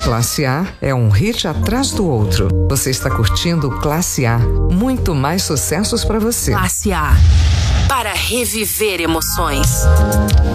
Classe A é um hit atrás do outro. Você está curtindo Classe A. Muito mais sucessos para você. Classe A. Para reviver emoções.